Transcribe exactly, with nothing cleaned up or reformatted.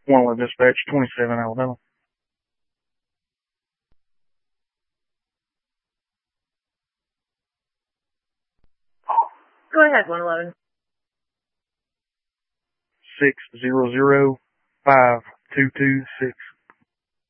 one eleven Dispatch, twenty-seven, Alabama. Go ahead, one eleven. six zero zero five two two six.